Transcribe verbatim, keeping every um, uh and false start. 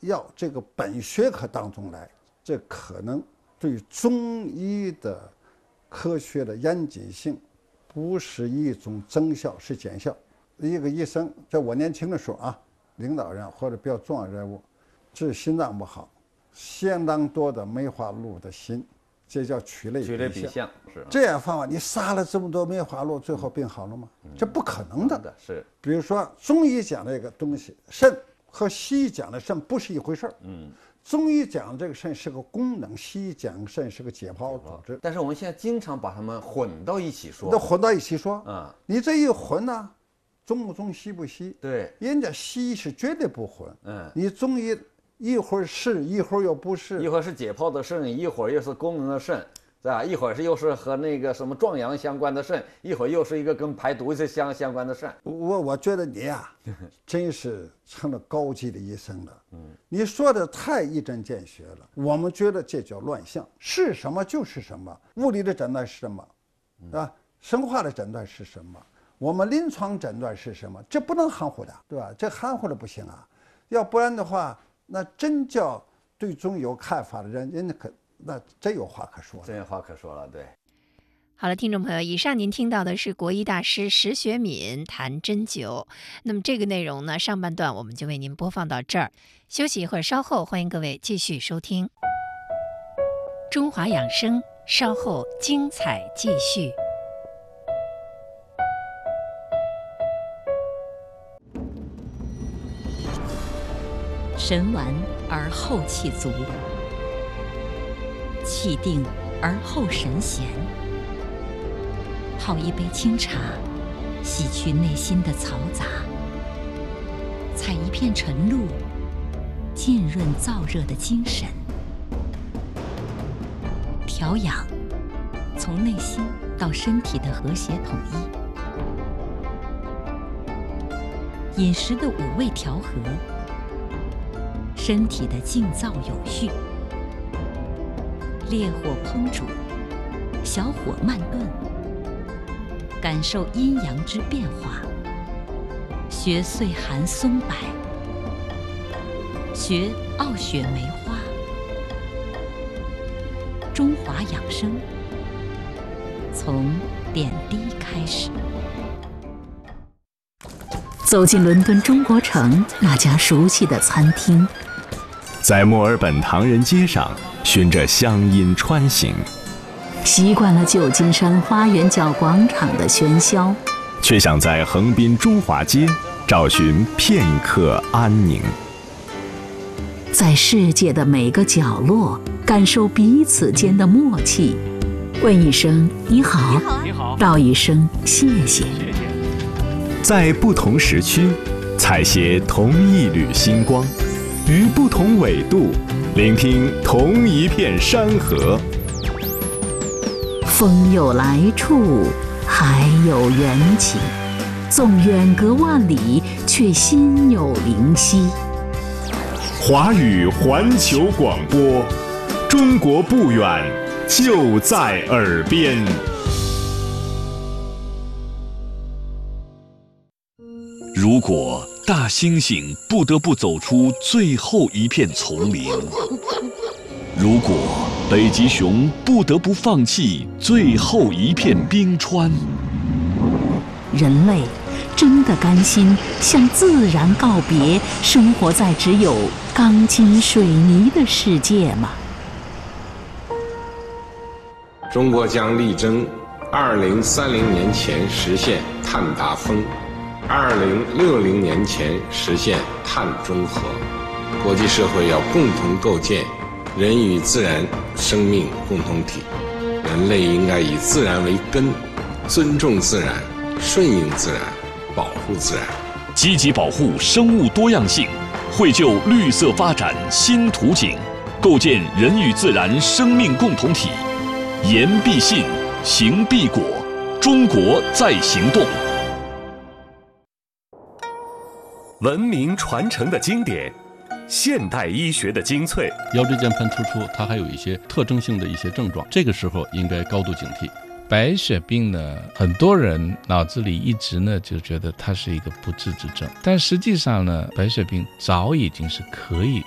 要这个本学科当中来，这可能对中医的科学的严谨性不是一种增效，是减效。一个医生在我年轻的时候啊，领导人或者比较重要人物治心脏不好，相当多的梅花鹿的心，这叫曲类曲类比象。是这样方法，你杀了这么多梅花鹿，最后病好了吗？嗯、这不可能的。 是， 比如说中医讲这个东西，肾和西医讲的肾不是一回事儿。嗯。中医讲这个肾是个功能，西医讲肾是个解剖组织。 但是我们现在经常把它们混到一起说， 都混到一起说。 啊， 你这一混呢，中不中，西不西？ 对， 人家西医是绝对不混。 嗯， 你中医一会儿是，一会儿又不是， 一会儿是解剖的肾，一会儿又是功能的肾，是吧？一会儿是又是和那个什么壮阳相关的肾，一会儿又是一个跟排毒是相相关的肾。 我我觉得你呀、啊，真是成了高级的医生了。嗯，你说的太一针见血了。我们觉得这叫乱象，是什么就是什么。物理的诊断是什么，啊？生化的诊断是什么？我们临床诊断是什么？这不能含糊的，对吧？这含糊的不行啊，要不然的话，那真叫对中有看法的人，人家可。那真有话可说了， 真有话可说了。对， 好了，听众朋友，以上您听到的是国医大师石学敏谈针灸。那么这个内容呢，上半段我们就为您播放到这儿，休息一会儿，稍后欢迎各位继续收听中华养生，稍后精彩继续。 神完而后气足，气定而后神闲。泡一杯清茶，洗去内心的嘈杂；采一片晨露，浸润燥热的精神。调养，从内心到身体的和谐统一。饮食的五味调和，身体的静躁有序。烈火烹煮，小火慢炖，感受阴阳之变化。学岁寒松柏，学傲雪梅花。中华养生，从点滴开始。 走进伦敦中国城那家熟悉的餐厅， 在墨尔本唐人街上循着乡音穿行， 习惯了旧金山花园角广场的喧嚣， 却想在横滨中华街找寻片刻安宁。 在世界的每个角落感受彼此间的默契，问一声你好， 你好， 道一声谢谢。 在不同时区采撷同一缕星光，于不同纬度聆听同一片山河。 风有来处，海有缘起，纵远隔万里，却心有灵犀。 华语环球广播，中国不远，就在耳边。 如果大猩猩不得不走出最后一片丛林，如果北极熊不得不放弃最后一片冰川， 人类真的甘心向自然告别，生活在只有钢筋水泥的世界吗？ 中国将力争二零三零年前实现碳达峰，二零六零年前实现碳中和。国际社会要共同构建人与自然生命共同体，人类应该以自然为根，尊重自然，顺应自然，保护自然， 积极保护生物多样性，绘就绿色发展新图景，构建人与自然生命共同体。言必信，行必果，中国在行动。 文明传承的经典，现代医学的精粹。 腰椎间盘突出，它还有一些特征性的一些症状，这个时候应该高度警惕。白血病呢，很多人脑子里一直呢就觉得它是一个不治之症，但实际上呢，白血病早已经是可以